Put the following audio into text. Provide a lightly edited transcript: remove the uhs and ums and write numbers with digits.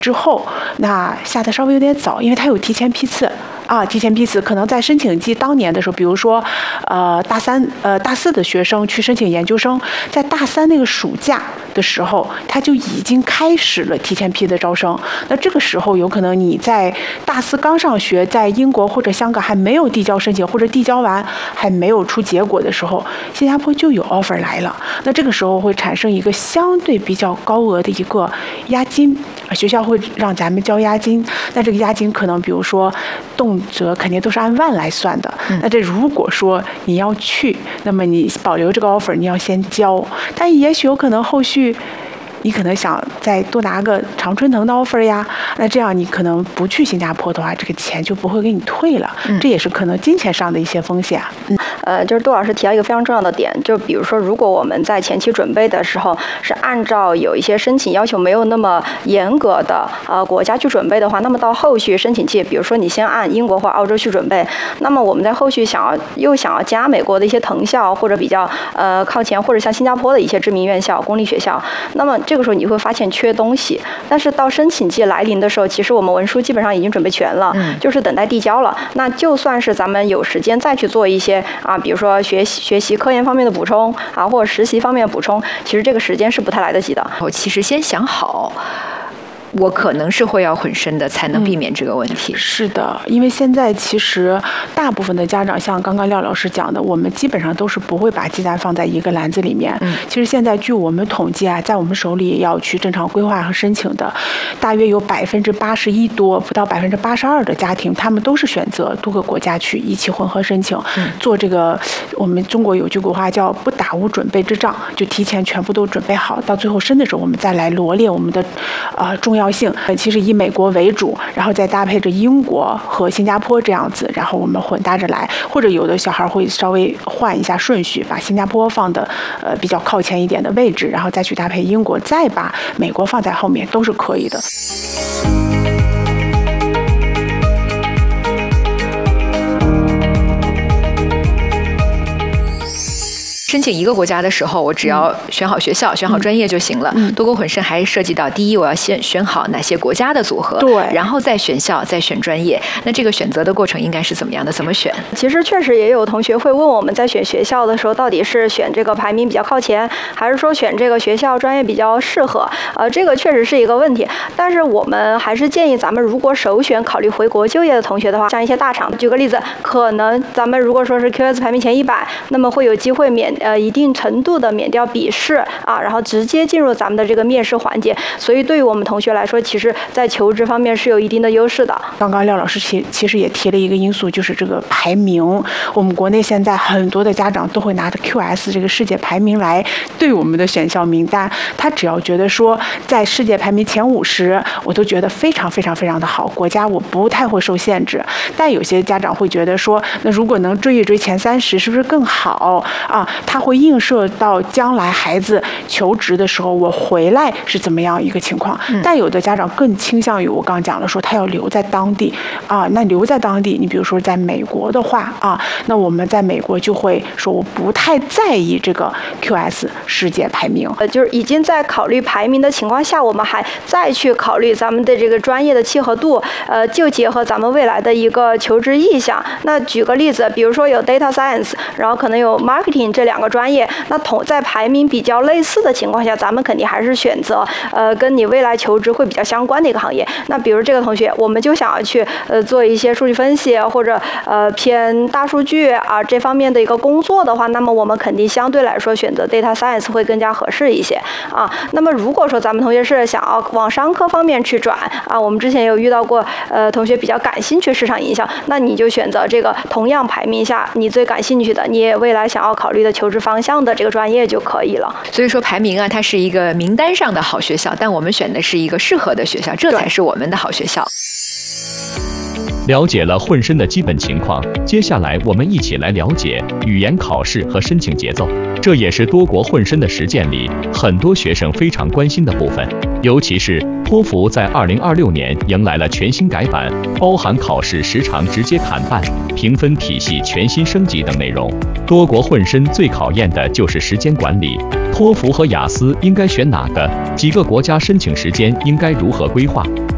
之后，那下的稍微有点早，因为它有提前批次。提前批次可能在申请季当年的时候，比如说，大四的学生去申请研究生，在大三那个暑假的时候，他就已经开始了提前批的招生。那这个时候，有可能你在大四刚上学，在英国或者香港还没有递交申请，或者递交完还没有出结果的时候，新加坡就有 offer 来了。那这个时候会产生一个相对比较高额的一个押金，学校会让咱们交押金。那这个押金可能，比如说动辄肯定都是按万来算的。那这如果说你要去，那么你保留这个 offer， 你要先交，但也许有可能后续你可能想再多拿个常春藤的 offer 呀，那这样你可能不去新加坡的话，这个钱就不会给你退了。这也是可能金钱上的一些风险。 就是杜老师提到一个非常重要的点，就比如说，如果我们在前期准备的时候是按照有一些申请要求没有那么严格的国家去准备的话，那么到后续申请季，比如说你先按英国或澳洲去准备，那么我们在后续想要加美国的一些藤校或者比较靠前或者像新加坡的一些知名院校、公立学校，那么这个时候你会发现缺东西，但是到申请季来临的时候，其实我们文书基本上已经准备全了，就是等待递交了。那就算是咱们有时间再去做一些比如说学习科研方面的补充或者实习方面的补充，其实这个时间是不太来得及的。 我其实先想好，我可能是会要混声的，才能避免这个问题。 是的，因为现在其实大部分的家长，像刚刚廖老师讲的，我们基本上都是不会把鸡蛋放在一个篮子里面。其实现在据我们统计在我们手里要去正常规划和申请的，大约有81%多，不到82%的家庭，他们都是选择多个国家去一起混合申请，做这个我们中国有句古话叫不打无准备之仗，就提前全部都准备好，到最后申的时候我们再来罗列我们的重要性。其实以美国为主，然后再搭配着英国和新加坡这样子，然后我们混搭着来，或者有的小孩会稍微换一下顺序，把新加坡放的比较靠前一点的位置，然后再去搭配英国，再把美国放在后面，都是可以的。 申请一个国家的时候，我只要选好学校、选好专业就行了。多国混声还涉及到，第一，我要先选好哪些国家的组合， 对， 然后再选校、再选专业。那这个选择的过程应该是怎么样的？怎么选？ 其实确实也有同学会问我们在选学校的时候，到底是选这个排名比较靠前，还是说选这个学校专业比较适合？这个确实是一个问题。但是我们还是建议咱们如果首选考虑回国就业的同学的话，像一些大厂，举个例子，可能咱们如果说是 QS 排名前100，那么会有机会一定程度的免掉笔试然后直接进入咱们的这个面试环节。所以对于我们同学来说，其实在求职方面是有一定的优势的。 刚刚廖老师其实也提了一个因素，就是这个排名。我们国内现在很多的家长都会拿着 QS 这个世界排名来对我们的选校名单，他只要觉得说在世界排名前50，我都觉得非常非常非常的好，国家我不太会受限制。但有些家长会觉得说，那如果能追一追前30，是不是更好他会映射到将来孩子求职的时候，我回来是怎么样一个情况。但有的家长更倾向于我刚讲了，说他要留在当地那留在当地，你比如说在美国的话那我们在美国就会说我不太在意这个 QS 世界排名， 就是已经在考虑排名的情况下，我们还再去考虑咱们的这个专业的契合度，就结合咱们未来的一个求职意向。那举个例子，比如说有 data science， 然后可能有 marketing 这2个专业，那在排名比较类似的情况下，咱们肯定还是选择跟你未来求职会比较相关的一个行业。那比如这个同学，我们就想要去做一些数据分析或者偏大数据这方面的一个工作的话，那么我们肯定相对来说选择 data science 会更加合适一些那么如果说咱们同学是想要往商科方面去转我们之前有遇到过同学比较感兴趣市场营销，那你就选择这个同样排名下你最感兴趣的，你也未来想要考虑的求职方向的这个专业就可以了。 所以说排名它是一个名单上的好学校，但我们选的是一个适合的学校，这才是我们的好学校。 了解了混声的基本情况，接下来我们一起来了解语言考试和申请节奏，这也是多国混声的实践里很多学生非常关心的部分。尤其是托福在2026年迎来了全新改版，包含考试时长直接砍半、评分体系全新升级等内容。多国混声最考验的就是时间管理，托福和雅思应该选哪个？几个国家申请时间应该如何规划？